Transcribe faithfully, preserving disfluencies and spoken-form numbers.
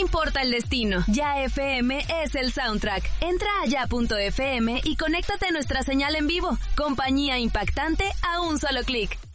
importa el destino, Ya F M es el soundtrack. Entra a ya punto f m y conéctate a nuestra señal en vivo. Compañía impactante a un solo clic.